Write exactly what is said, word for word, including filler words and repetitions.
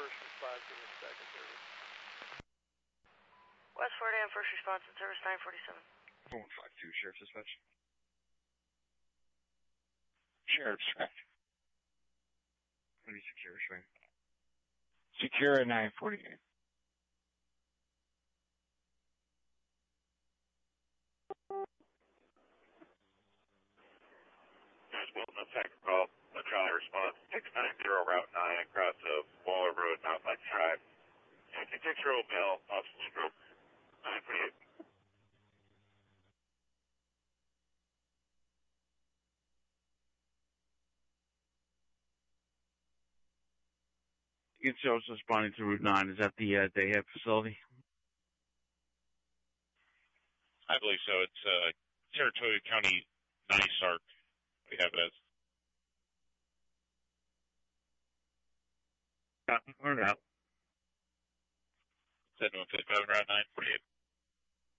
first response in the second service. West Florida and first response in service nine forty-seven. four one five two, Sheriff Dispatch. Sheriff Dispatch. What do you secure, Shwing? Secure at nine forty-eight. Wilton attack call, electronic response, six nine zero Route nine across of Waller Road, Mountain Drive. And contextual mail, possible stroke, nine forty-eight. You can show us responding to Route nine. Is that the uh, Dayhead facility? I believe so. It's uh, Saratoga County NYSARC. We have it as. Copy. Word out. seven one five Route nine forty-eight.